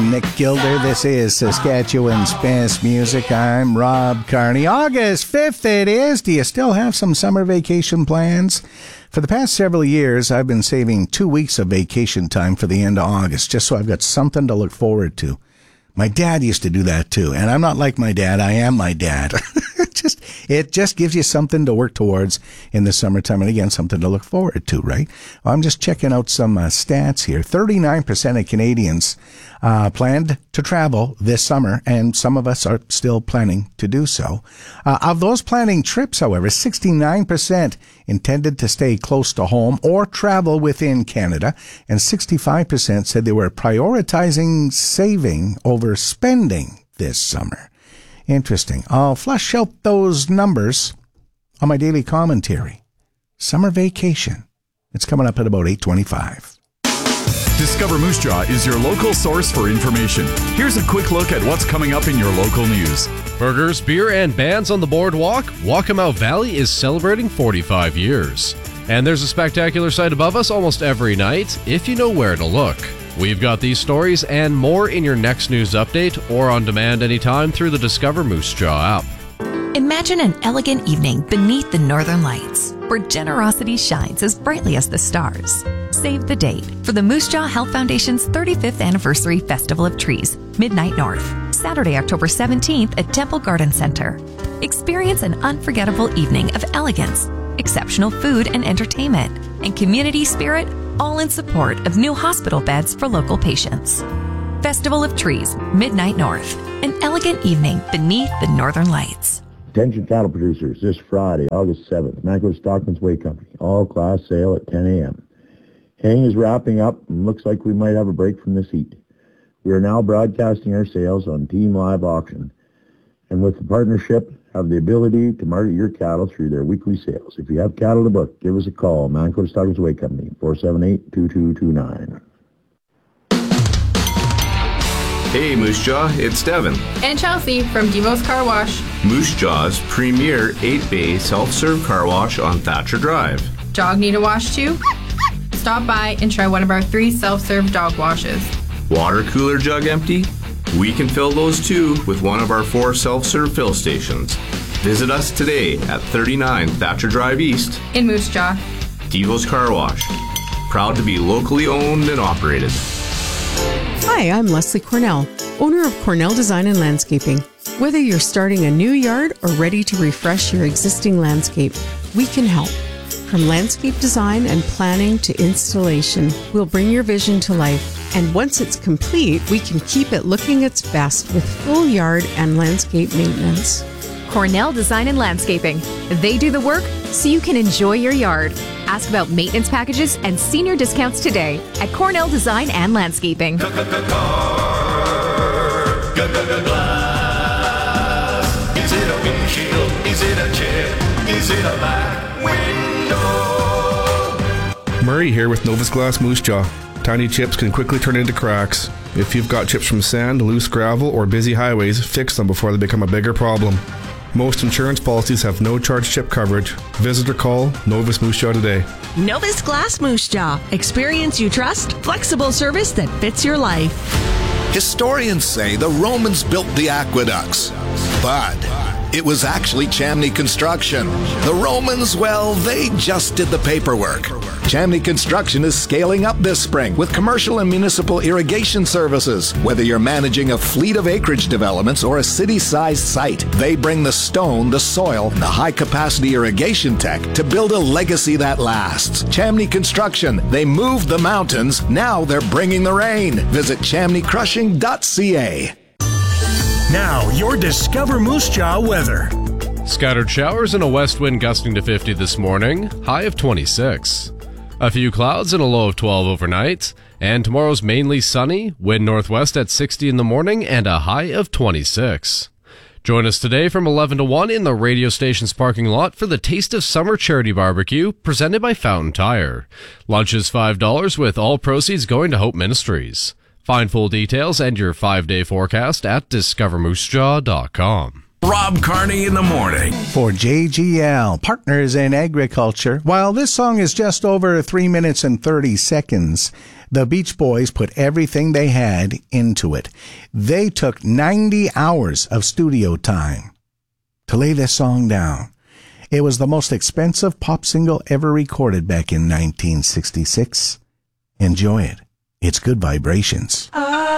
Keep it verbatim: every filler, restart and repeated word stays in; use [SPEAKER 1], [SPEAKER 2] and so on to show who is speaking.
[SPEAKER 1] Nick Gilder. This is Saskatchewan's best music. I'm Rob Carney. August fifth it is. Do you still have some summer vacation plans? For the past several years, I've been saving two weeks of vacation time for the end of August, just so I've got something to look forward to. My dad used to do that too, and I'm not like my dad. I am my dad. It just it just gives you something to work towards in the summertime, and again, something to look forward to, right? I'm just checking out some uh, stats here. thirty-nine percent of Canadians uh, planned to travel this summer, and some of us are still planning to do so. Uh, of those planning trips, however, sixty-nine percent intended to stay close to home or travel within Canada, and sixty-five percent said they were prioritizing saving over spending this summer. Interesting. I'll flush out those numbers on my daily commentary. Summer vacation. It's coming up at about eight twenty-five.
[SPEAKER 2] Discover Moose Jaw is your local source for information. Here's a quick look at what's coming up in your local news.
[SPEAKER 3] Burgers, beer, and bands on the boardwalk. Walkabout Valley is celebrating forty-five years. And there's a spectacular sight above us almost every night, if you know where to look. We've got these stories and more in your next news update or on demand anytime through the Discover Moose Jaw app.
[SPEAKER 4] Imagine an elegant evening beneath the northern lights, where generosity shines as brightly as the stars. Save the date for the Moose Jaw Health Foundation's thirty-fifth Anniversary Festival of Trees, Midnight North, Saturday, October seventeenth at Temple Garden Center. Experience an unforgettable evening of elegance, exceptional food and entertainment, and community spirit, all in support of new hospital beds for local patients. Festival of Trees, Midnight North, an elegant evening beneath the northern lights.
[SPEAKER 5] Attention cattle producers, this Friday, August seventh, Manco Stockman's Way Company, all-class sale at ten a.m. Haying is wrapping up and looks like we might have a break from this heat. We are now broadcasting our sales on Team Live Auction, and with the partnership, have the ability to market your cattle through their weekly sales. If you have cattle to book, give us a call. Manco Stockman's Way Company, four seven eight, two two two nine.
[SPEAKER 6] Hey Moose Jaw, it's Devin.
[SPEAKER 7] And Chelsea from Devo's Car Wash.
[SPEAKER 6] Moose Jaw's premier eight-bay self-serve car wash on Thatcher Drive.
[SPEAKER 7] Dog need a wash too? Stop by and try one of our three self-serve dog washes.
[SPEAKER 6] Water cooler jug empty? We can fill those too with one of our four self-serve fill stations. Visit us today at thirty-nine Thatcher Drive East
[SPEAKER 7] in Moose Jaw.
[SPEAKER 6] Devo's Car Wash. Proud to be locally owned and operated.
[SPEAKER 8] Hi, I'm Leslie Cornell, owner of Cornell Design and Landscaping. Whether you're starting a new yard or ready to refresh your existing landscape, we can help. From landscape design and planning to installation, we'll bring your vision to life. And once it's complete, we can keep it looking its best with full yard and landscape maintenance.
[SPEAKER 9] Cornell Design and Landscaping. They do the work so you can enjoy your yard. Ask about maintenance packages and senior discounts today at Cornell Design and Landscaping.
[SPEAKER 10] Is it a windshield? Is it a chip? Is it a back window?
[SPEAKER 11] Murray here with Novus Glass Moose Jaw. Tiny chips can quickly turn into cracks. If you've got chips from sand, loose gravel, or busy highways, fix them before they become a bigger problem. Most insurance policies have no charge chip coverage. Visit or call Novus Moose Jaw today.
[SPEAKER 12] Novus Glass Moose Jaw. Experience you trust, flexible service that fits your life.
[SPEAKER 13] Historians say the Romans built the aqueducts, but it was actually Chamney Construction. The Romans, well, they just did the paperwork. Chamney Construction is scaling up this spring with commercial and municipal irrigation services. Whether you're managing a fleet of acreage developments or a city-sized site, they bring the stone, the soil, and the high-capacity irrigation tech to build a legacy that lasts. Chamney Construction, they moved the mountains, now they're bringing the rain. Visit chamney crushing dot c a.
[SPEAKER 14] Now, your Discover Moose Jaw weather.
[SPEAKER 3] Scattered showers and a west wind gusting to fifty this morning, high of twenty-six. A few clouds and a low of twelve overnight. And tomorrow's mainly sunny, wind northwest at sixty in the morning and a high of twenty-six. Join us today from eleven to one in the radio station's parking lot for the Taste of Summer Charity Barbecue presented by Fountain Tire. Lunch is five dollars with all proceeds going to Hope Ministries. Find full details and your five-day forecast at discover moose jaw dot com.
[SPEAKER 14] Rob Carney in the morning.
[SPEAKER 1] For J G L, Partners in Agriculture. While this song is just over three minutes and thirty seconds, The Beach Boys put everything they had into it. They took ninety hours of studio time to lay this song down. It was the most expensive pop single ever recorded back in nineteen sixty-six. Enjoy it. It's Good Vibrations.
[SPEAKER 15] I